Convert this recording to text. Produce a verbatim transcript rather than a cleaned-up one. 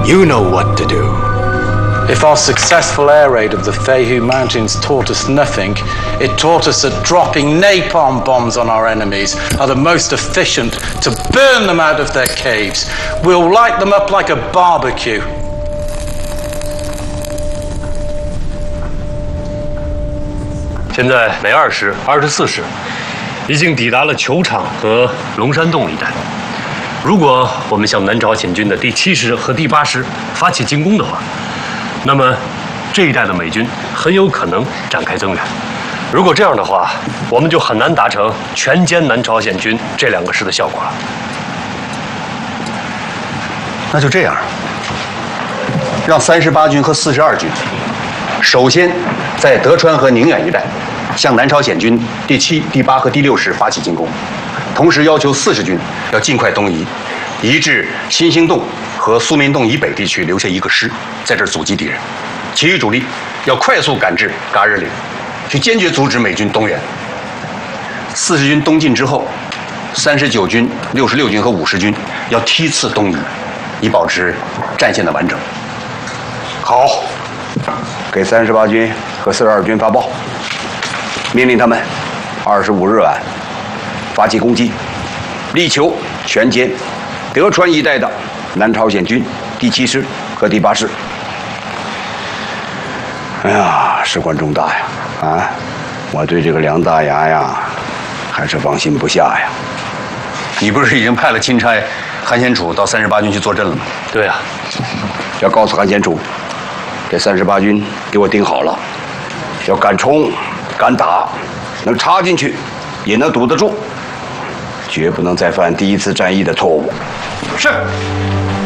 You know what to do. If our successful air raid of the Feihu Mountains taught us nothing, it taught us that dropping napalm bombs on our enemies are the most efficient to burn them out of their caves. We'll light them up like a barbecue. 现在美二师、二十四师已经抵达了球场和龙山洞一带。如果我们向南朝鲜军的第七师和第八师发起进攻的话，那么这一带的美军很有可能展开增援。如果这样的话，我们就很难达成全歼南朝鲜军这两个师的效果了。 那就这样，让三十八军和四十二军首先在德川和宁远一带向南朝鲜军第七、第八和第六师发起进攻，同时要求四十军要尽快东移，移至新兴洞和苏明洞以北地区留下一个师，在这儿阻击敌人。其余主力要快速赶至嘎日岭，去坚决阻止美军东援。四十军东进之后，三十九军、六十六军和五十军要梯次东移，以保持战线的完整。好，给三十八军和四十二军发报，命令他们二十五日晚发起攻击，力求全歼德川一带的南朝鲜军第七师和第八师。哎呀，事关重大呀！啊，我对这个梁大牙呀，还是放心不下呀。你不是已经派了钦差韩先楚到三十八军去坐镇了吗？ 对啊， 要告诉韩先楚，这三十八军给我盯好了，要敢冲敢打，能插进去，也能堵得住，绝不能再犯第一次战役的错误。 是。